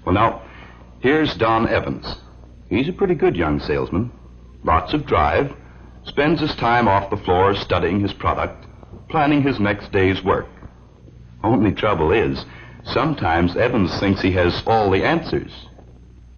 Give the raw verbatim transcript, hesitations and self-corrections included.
Well, now, here's Don Evans. He's a pretty good young salesman. Lots of drive. Spends his time off the floor studying his product, planning his next day's work. Only trouble is, sometimes Evans thinks he has all the answers,